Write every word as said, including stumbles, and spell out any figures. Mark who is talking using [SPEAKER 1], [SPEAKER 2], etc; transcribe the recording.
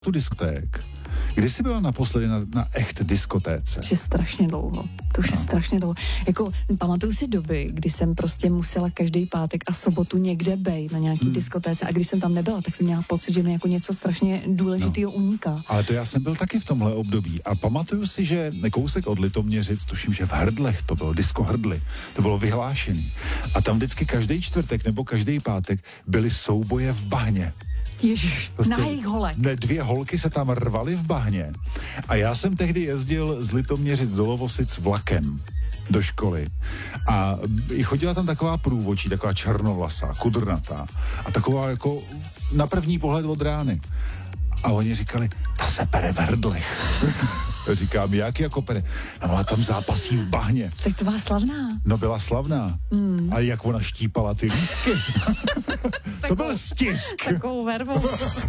[SPEAKER 1] tu diskoték. Kdy jsi byla naposledy na, na echt diskotéce?
[SPEAKER 2] To je strašně dlouho. To už no. je strašně dlouho. Jako, pamatuju si doby, kdy jsem prostě musela každý pátek a sobotu někde bejt na nějaký hmm. diskotéce a když jsem tam nebyla, tak jsem měla pocit, že mi jako něco strašně důležitého no. uniká.
[SPEAKER 1] Ale to já jsem byl taky v tomhle období a pamatuju si, že kousek od Litoměřic, tuším, že v Hrdlech to bylo, disko Hrdly, to bylo vyhlášený. A tam vždycky každý čtvrtek nebo každý pátek byly souboje v bahně.
[SPEAKER 2] Ježiš, prostě na jejich holek.
[SPEAKER 1] Ne, dvě holky se tam rvaly v bahně a já jsem tehdy jezdil z Litoměřic do Lovosic vlakem do školy a chodila tam taková průvočí, taková černovlasá, kudrnatá a taková jako na první pohled od rány. A oni říkali, ta se pere v Hrdlech. Říkám, jak jako pere? No a tam zápasí v bahně.
[SPEAKER 2] Tak to byla slavná.
[SPEAKER 1] No byla slavná. Mm. A jak ona štípala ty lístky. To byl stisk.
[SPEAKER 2] Takovou vervou.